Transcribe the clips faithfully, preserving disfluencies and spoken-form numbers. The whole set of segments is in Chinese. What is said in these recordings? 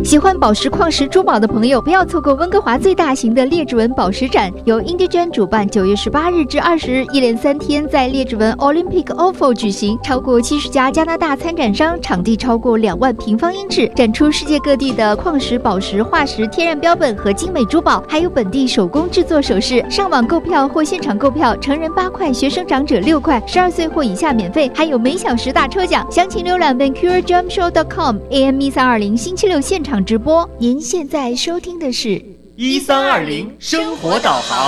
喜欢宝石、矿石、珠宝的朋友，不要错过温哥华最大型的列治文宝石展，由 Indigen 主办，九月十八日至二十日，一连三天在列治文 Olympic Oval 举行，超过七十家加拿大参展商，场地超过两万平方英尺，展出世界各地的矿石、宝石、化石、天然标本和精美珠宝，还有本地手工制作首饰。上网购票或现场购票，成人八块，学生长者六块，十二岁或以下免费，还有每小时大抽奖。详情浏览 Vancouver Jam Show dot com A M 一三二零星期六现场直播。您现在收听的是一三二零生活导航。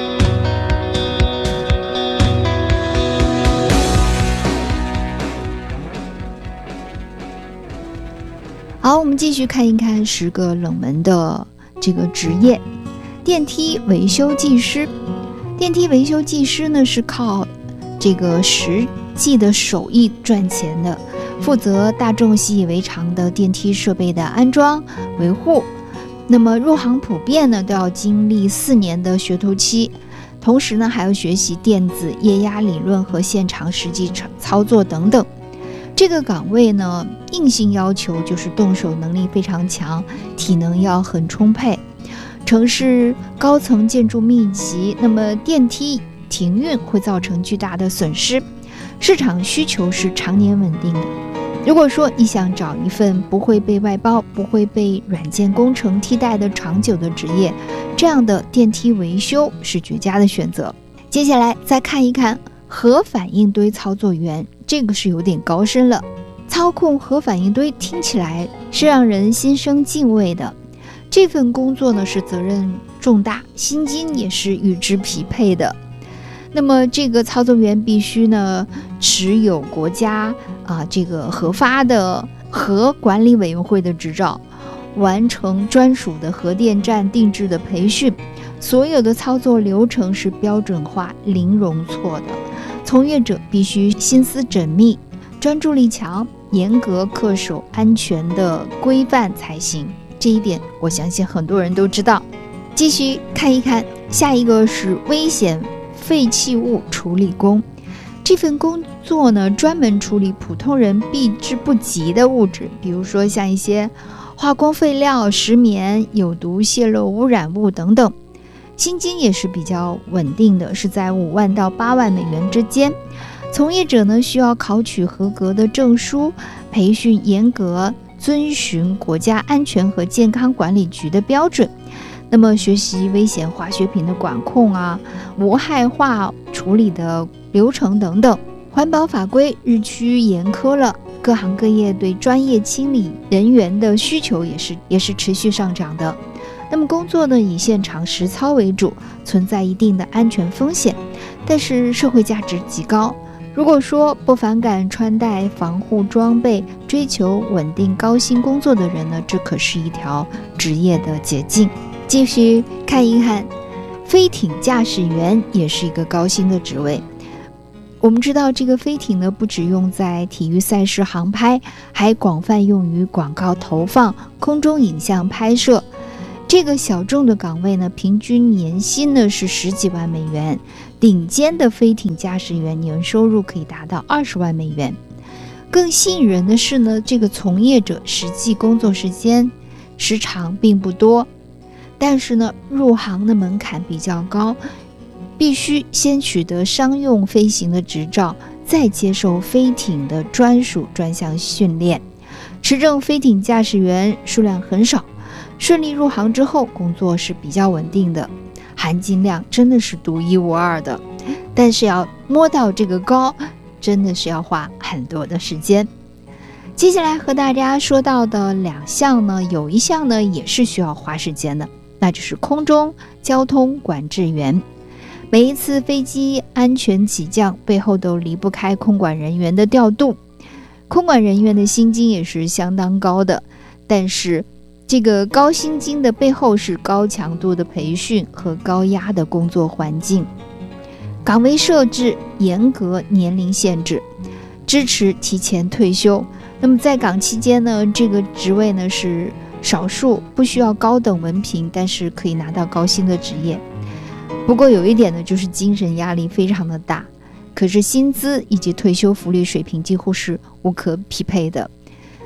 好，我们继续看一看十个冷门的这个职业。电梯维修技师，电梯维修技师呢是靠这个实际的手艺赚钱的，负责大众习以为常的电梯设备的安装维护。那么入行普遍呢都要经历四年的学徒期，同时呢还要学习电子液压理论和现场实际操作等等。这个岗位呢硬性要求就是动手能力非常强，体能要很充沛。城市高层建筑密集，那么电梯停运会造成巨大的损失，市场需求是常年稳定的。如果说你想找一份不会被外包、不会被软件工程替代的长久的职业，这样的电梯维修是绝佳的选择。接下来再看一看核反应堆操作员，这个是有点高深了。操控核反应堆听起来是让人心生敬畏的，这份工作呢是责任重大，薪金也是与之匹配的。那么这个操作员必须呢持有国家啊这个核发的核管理委员会的执照，完成专属的核电站定制的培训，所有的操作流程是标准化、零容错的。从业者必须心思缜密、专注力强，严格恪守安全的规范才行。这一点我相信很多人都知道。继续看一看，下一个是危险废弃物处理工。这份工作呢，专门处理普通人避之不及的物质，比如说像一些化工废料、石棉、有毒泄漏污染物等等。薪金也是比较稳定的，是在五万到八万美元之间。从业者呢，需要考取合格的证书，培训严格遵循国家安全和健康管理局的标准。那么学习危险化学品的管控啊，无害化处理的流程等等。环保法规日趋严苛了，各行各业对专业清理人员的需求也是也是持续上涨的。那么工作呢以现场实操为主，存在一定的安全风险，但是社会价值极高。如果说不反感穿戴防护装备，追求稳定高薪工作的人呢，这可是一条职业的捷径。继续看一看，飞艇驾驶员也是一个高薪的职位。我们知道这个飞艇呢，不只用在体育赛事航拍，还广泛用于广告投放、空中影像拍摄。这个小众的岗位呢，平均年薪呢是十几万美元，顶尖的飞艇驾驶员年收入可以达到二十万美元。更吸引人的是呢，这个从业者实际工作时间时长并不多，但是呢，入行的门槛比较高，必须先取得商用飞行的执照，再接受飞艇的专属专项训练。持证飞艇驾驶员数量很少，顺利入行之后，工作是比较稳定的，含金量真的是独一无二的。但是要摸到这个高，真的是要花很多的时间。接下来和大家说到的两项呢，有一项呢也是需要花时间的，那就是空中交通管制员。每一次飞机安全起降，背后都离不开空管人员的调度。空管人员的薪金也是相当高的，但是这个高薪金的背后是高强度的培训和高压的工作环境。岗位设置严格年龄限制，支持提前退休。那么在岗期间呢，这个职位呢是少数不需要高等文凭，但是可以拿到高薪的职业。不过有一点呢，就是精神压力非常的大，可是薪资以及退休福利水平几乎是无可匹配的。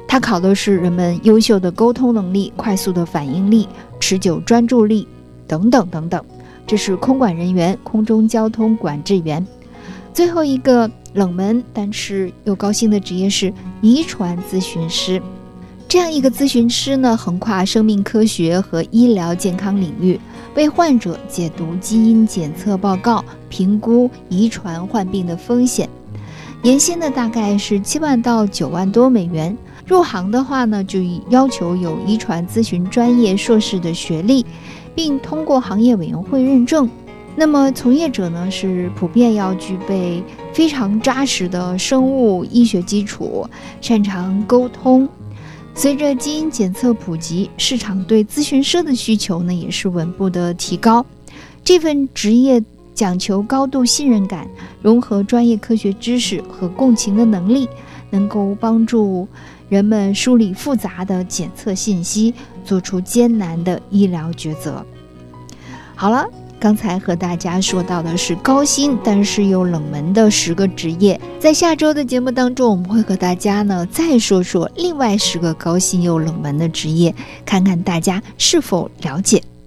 它考的是人们优秀的沟通能力、快速的反应力、持久专注力等等等等。这是空管人员、空中交通管制员。最后一个冷门但是又高薪的职业是遗传咨询师。这样一个咨询师呢，横跨生命科学和医疗健康领域，为患者解读基因检测报告，评估遗传患病的风险。年薪呢大概是七万到九万多美元。入行的话呢，就要求有遗传咨询专业硕士的学历，并通过行业委员会认证。那么从业者呢，是普遍要具备非常扎实的生物医学基础，擅长沟通。随着基因检测普及，市场对咨询师的需求呢也是稳步的提高。这份职业讲求高度信任感，融合专业科学知识和共情的能力，能够帮助人们梳理复杂的检测信息，做出艰难的医疗抉择。好了，刚才和大家说到的是高薪但是又冷门的十个职业，在下周的节目当中，我们会和大家呢再说说另外十个高薪又冷门的职业，看看大家是否了解。